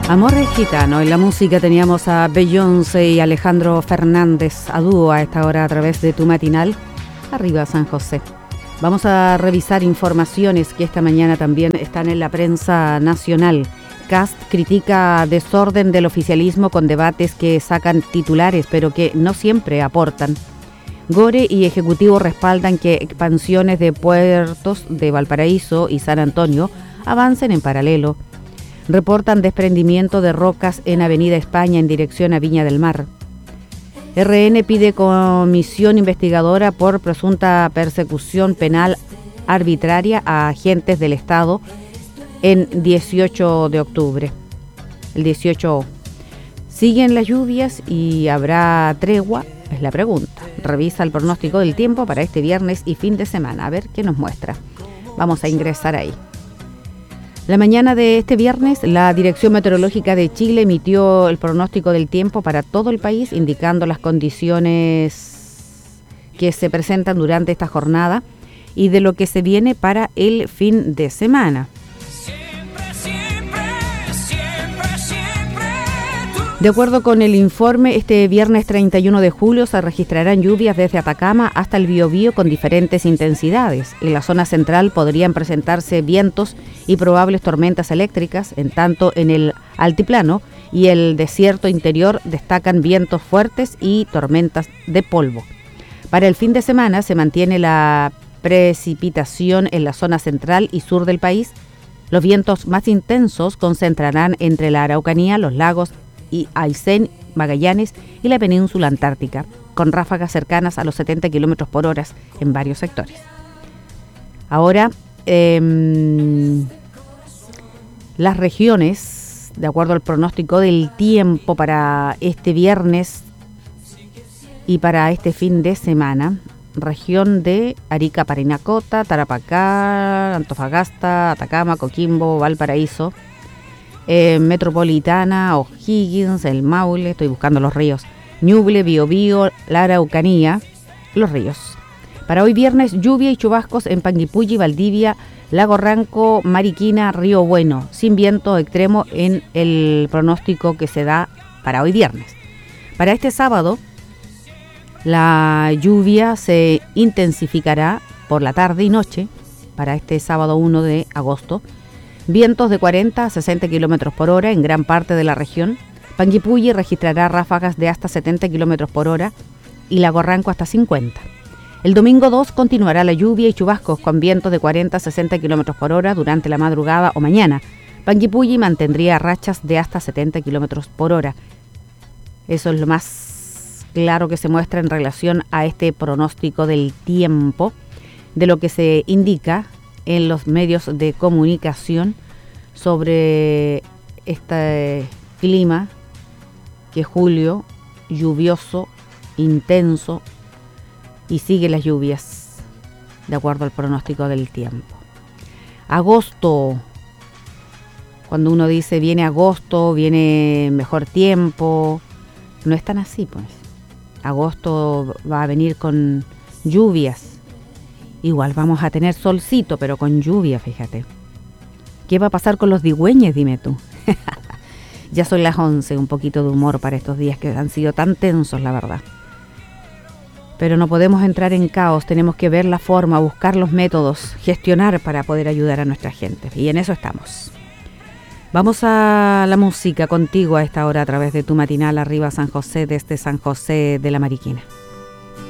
Amor gitano. En la música teníamos a Beyoncé y Alejandro Fernández a dúo a esta hora a través de tu matinal. Arriba San José. Vamos a revisar informaciones que esta mañana también están en la prensa nacional. Kast critica desorden del oficialismo con debates que sacan titulares, pero que no siempre aportan. Gore y Ejecutivo respaldan que expansiones de puertos de Valparaíso y San Antonio avancen en paralelo. Reportan desprendimiento de rocas en Avenida España en dirección a Viña del Mar. RN pide comisión investigadora por presunta persecución penal arbitraria a agentes del Estado en 18 de octubre. El 18. ¿Siguen las lluvias y habrá tregua? Es la pregunta. Revisa el pronóstico del tiempo para este viernes y fin de semana. A ver qué nos muestra. Vamos a ingresar ahí. La mañana de este viernes, la Dirección Meteorológica de Chile emitió el pronóstico del tiempo para todo el país, indicando las condiciones que se presentan durante esta jornada y de lo que se viene para el fin de semana. De acuerdo con el informe, este viernes 31 de julio se registrarán lluvias desde Atacama hasta el Biobío con diferentes intensidades. En la zona central podrían presentarse vientos y probables tormentas eléctricas, en tanto en el altiplano y el desierto interior destacan vientos fuertes y tormentas de polvo. Para el fin de semana se mantiene la precipitación en la zona central y sur del país. Los vientos más intensos concentrarán entre la Araucanía, los lagos y Aysén, Magallanes y la península antártica, con ráfagas cercanas a los 70 km por hora en varios sectores. Ahora, las regiones, de acuerdo al pronóstico del tiempo para este viernes y para este fin de semana, región de Arica, Parinacota, Tarapacá, Antofagasta, Atacama, Coquimbo, Valparaíso, Metropolitana, O'Higgins, el Maule, estoy buscando los ríos, Ñuble, Biobío, la Araucanía, los ríos. Para hoy viernes, lluvia y chubascos en Panguipulli, Valdivia, Lago Ranco, Mariquina, Río Bueno, sin viento extremo en el pronóstico que se da para hoy viernes. Para este sábado, la lluvia se intensificará por la tarde y noche, para este sábado 1 de agosto, vientos de 40 a 60 km por hora en gran parte de la región. Panguipulli registrará ráfagas de hasta 70 km por hora y Lago Ranco hasta 50. El domingo 2 continuará la lluvia y chubascos con vientos de 40 a 60 km por hora durante la madrugada o mañana. Panguipulli mantendría rachas de hasta 70 km por hora. Eso es lo más claro que se muestra en relación a este pronóstico del tiempo, de lo que se indica en los medios de comunicación sobre este clima que julio lluvioso, intenso y sigue las lluvias de acuerdo al pronóstico del tiempo. Agosto, cuando uno dice viene agosto, viene mejor tiempo, no es tan así, pues. Agosto va a venir con lluvias. Igual vamos a tener solcito, pero con lluvia, fíjate. ¿Qué va a pasar con los digüeñes, dime tú? Ya son las 11, un poquito de humor para estos días que han sido tan tensos, la verdad. Pero no podemos entrar en caos, tenemos que ver la forma, buscar los métodos, gestionar para poder ayudar a nuestra gente. Y en eso estamos. Vamos a la música contigo a esta hora a través de tu matinal Arriba San José, desde San José de la Mariquina.